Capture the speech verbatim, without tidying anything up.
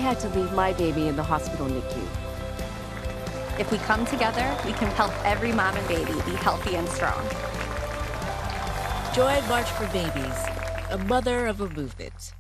had to leave my baby in the hospital N I C U. If we come together, we can help every mom and baby be healthy and strong. Join March for Babies, a mother of a movement.